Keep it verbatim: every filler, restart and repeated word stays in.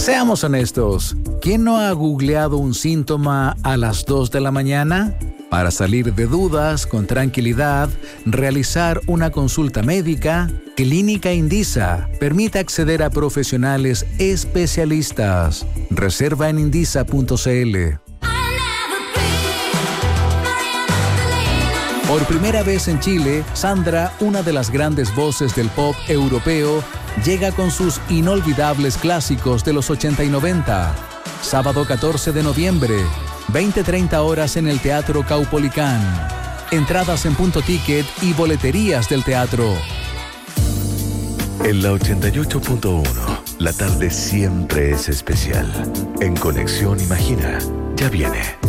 Seamos honestos, ¿quién no ha googleado un síntoma a las dos de la mañana? Para salir de dudas con tranquilidad, realizar una consulta médica, Clínica Indisa permite acceder a profesionales especialistas. Reserva en indisa punto c l. Por primera vez en Chile, Sandra, una de las grandes voces del pop europeo, llega con sus inolvidables clásicos de los ochenta y noventa. Sábado catorce de noviembre, veinte treinta horas en el Teatro Caupolicán. Entradas en Punto Ticket y boleterías del teatro. En la ochenta y ocho punto uno, la tarde siempre es especial. En Conexión Imagina, ya viene.